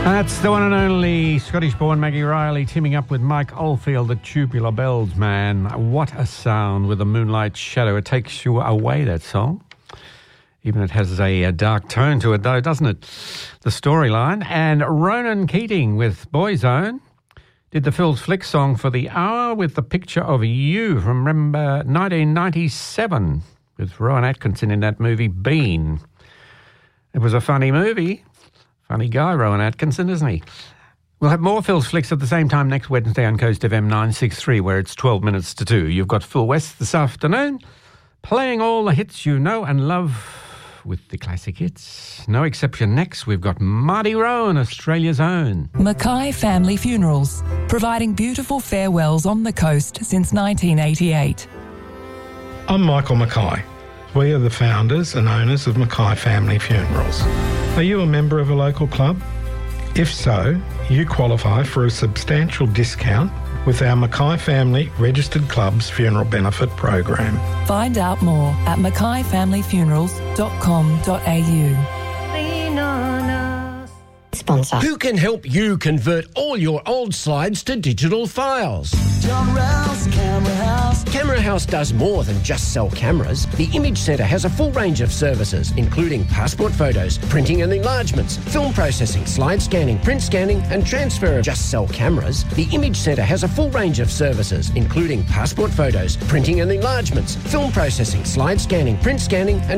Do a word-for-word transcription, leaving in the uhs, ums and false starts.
That's the one and only Scottish-born Maggie Riley teaming up with Mike Oldfield, the Tubular Bells Man. What a sound with the moonlight shadow. It takes you away, that song. Even it has a, a dark tone to it, though, doesn't it? The storyline. And Ronan Keating with Boyzone did the Phil's Flick song for the hour with the picture of you from, remember, nineteen ninety-seven with Rowan Atkinson in that movie, Bean. It was a funny movie. Funny guy, Rowan Atkinson, isn't he? We'll have more Phil's Flicks at the same time next Wednesday on Coast F M nine sixty-three, where it's twelve minutes to two. You've got Phil West this afternoon, playing all the hits you know and love with the classic hits. No exception next, we've got Marty Rowan, Australia's own. Mackay Family Funerals, providing beautiful farewells on the coast since nineteen eighty-eight. I'm Michael Mackay. We are the founders and owners of Mackay Family Funerals. Are you a member of a local club? If so, you qualify for a substantial discount with our Mackay Family Registered Clubs Funeral Benefit Program. Find out more at mackay family funerals dot com dot a u. Sponsor. Who can help you convert all your old slides to digital files? John Rouse, Camera House. Camera House does more than just sell cameras. The Image Centre has a full range of services, including passport photos, printing and enlargements, film processing, slide scanning, print scanning, and transfer of just sell cameras. The Image Centre has a full range of services, including passport photos, printing and enlargements, film processing, slide scanning, print scanning, and